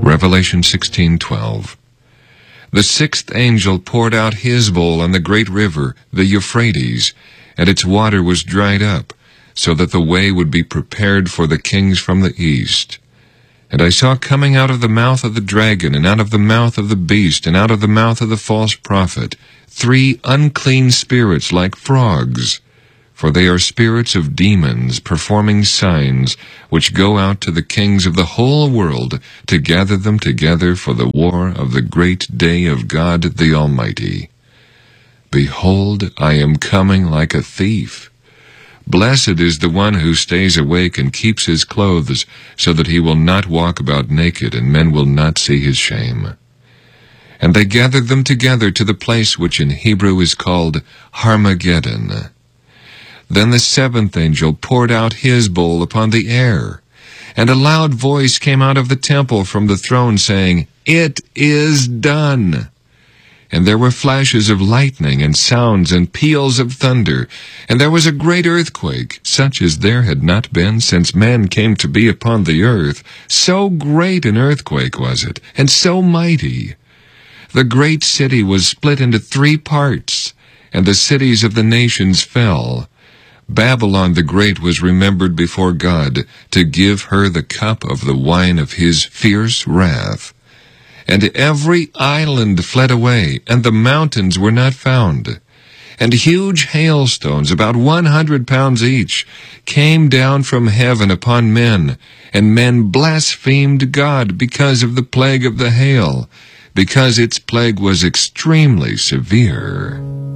Revelation 16:12. The sixth angel poured out his bowl on the great river, the Euphrates, and its water was dried up, so that the way would be prepared for the kings from the east. And I saw coming out of the mouth of the dragon, and out of the mouth of the beast, and out of the mouth of the false prophet, 3 unclean spirits like frogs. For they are spirits of demons, performing signs, which go out to the kings of the whole world, to gather them together for the war of the great day of God the Almighty. Behold, I am coming like a thief. Blessed is the one who stays awake and keeps his clothes, so that he will not walk about naked, and men will not see his shame. And they gathered them together to the place which in Hebrew is called Armageddon. Then the seventh angel poured out his bowl upon the air, and a loud voice came out of the temple from the throne, saying, "It is done." And there were flashes of lightning, and sounds, and peals of thunder, and there was a great earthquake, such as there had not been since man came to be upon the earth. So great an earthquake was it, and so mighty. The great city was split into 3 parts, and the cities of the nations fell. Babylon the Great was remembered before God, to give her the cup of the wine of his fierce wrath. And every island fled away, and the mountains were not found. And huge hailstones, about 100 pounds each, came down from heaven upon men, and men blasphemed God because of the plague of the hail, because its plague was extremely severe.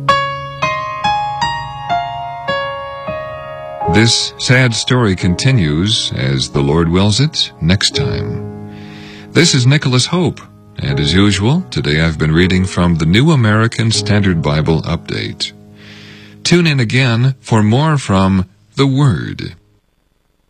This sad story continues, as the Lord wills it, next time. This is Nicholas Hope, and as usual, today I've been reading from the New American Standard Bible Update. Tune in again for more from the Word.